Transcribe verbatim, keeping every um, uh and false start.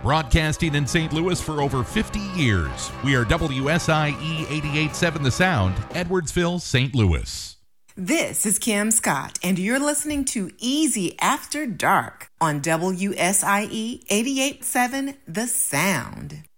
broadcasting in Saint Louis for over fifty years. We are W S I E eighty-eight point seven The Sound, Edwardsville, Saint Louis. This is Kim Scott, and you're listening to Easy After Dark on W S I E eighty-eight point seven The Sound.